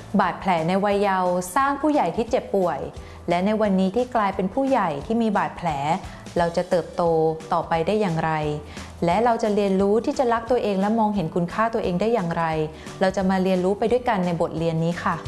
บาดแผลในวัยเยาว์สร้างผู้ใหญ่ที่เจ็บป่วยและในวันนี้ที่กลายเป็นผู้ใหญ่ที่มีบาดแผลเราจะเติบโตต่อไปได้อย่างไรและเราจะเรียนรู้ที่จะรักตัวเองและมองเห็นคุณค่าตัวเองได้อย่างไรเราจะมาเรียนรู้ไปด้วยกันในบทเรียนนี้ค่ะ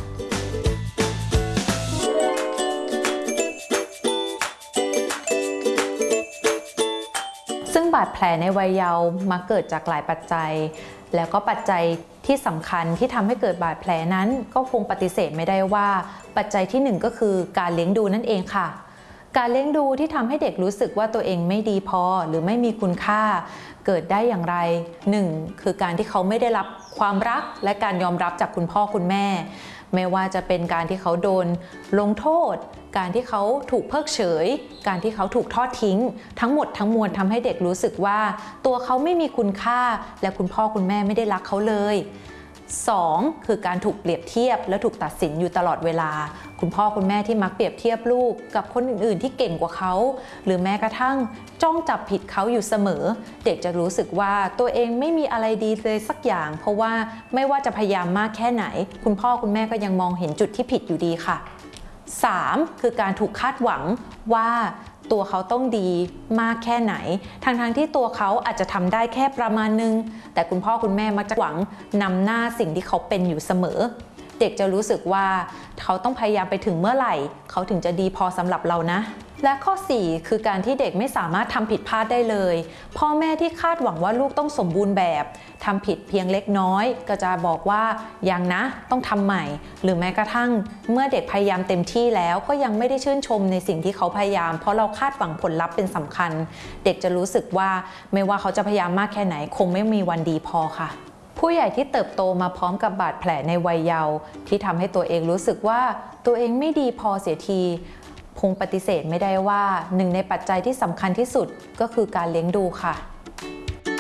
ซึ่งบาดแผลในวัยเยาว์มักเกิดจากหลายปัจจัยแล้วก็ปัจจัยที่สำคัญที่ทำให้เกิดบาดแผลนั้นก็คงปฏิเสธไม่ได้ว่าปัจจัยที่หนึ่งก็คือการเลี้ยงดูนั่นเองค่ะการเลี้ยงดูที่ทำให้เด็กรู้สึกว่าตัวเองไม่ดีพอหรือไม่มีคุณค่าเกิดได้อย่างไรหนึ่งคือการที่เขาไม่ได้รับความรักและการยอมรับจากคุณพ่อคุณแม่ไม่ว่าจะเป็นการที่เขาโดนลงโทษการที่เขาถูกเพิกเฉยการที่เขาถูกทอดทิ้งทั้งหมดทั้งมวลทำให้เด็กรู้สึกว่าตัวเขาไม่มีคุณค่าและคุณพ่อคุณแม่ไม่ได้รักเขาเลย2คือการถูกเปรียบเทียบและถูกตัดสินอยู่ตลอดเวลาคุณพ่อคุณแม่ที่มักเปรียบเทียบลูกกับคนอื่นๆที่เก่งกว่าเขาหรือแม้กระทั่งจ้องจับผิดเขาอยู่เสมอเด็กจะรู้สึกว่าตัวเองไม่มีอะไรดีเลยสักอย่างเพราะว่าไม่ว่าจะพยายามมากแค่ไหนคุณพ่อคุณแม่ก็ยังมองเห็นจุดที่ผิดอยู่ดีค่ะ3คือการถูกคาดหวังว่าตัวเขาต้องดีมากแค่ไหนทั้งที่ตัวเขาอาจจะทำได้แค่ประมาณนึงแต่คุณพ่อคุณแม่มักจะหวังนำหน้าสิ่งที่เขาเป็นอยู่เสมอเด็กจะรู้สึกว่าเขาต้องพยายามไปถึงเมื่อไหร่เขาถึงจะดีพอสำหรับเรานะและข้อ4คือการที่เด็กไม่สามารถทำผิดพลาดได้เลยพ่อแม่ที่คาดหวังว่าลูกต้องสมบูรณ์แบบทำผิดเพียงเล็กน้อยก็จะบอกว่ายังนะต้องทำใหม่หรือแม้กระทั่งเมื่อเด็กพยายามเต็มที่แล้วก็ยังไม่ได้ชื่นชมในสิ่งที่เขาพยายามเพราะเราคาดหวังผลลัพธ์เป็นสำคัญเด็กจะรู้สึกว่าไม่ว่าเขาจะพยายามมากแค่ไหนคงไม่มีวันดีพอค่ะผู้ใหญ่ที่เติบโตมาพร้อมกับบาดแผลในวัยเยาว์ที่ทำให้ตัวเองรู้สึกว่าตัวเองไม่ดีพอเสียทีคงปฏิเสธไม่ได้ว่าหนึ่งในปัจจัยที่สำคัญที่สุดก็คือการเลี้ยงดูค่ะ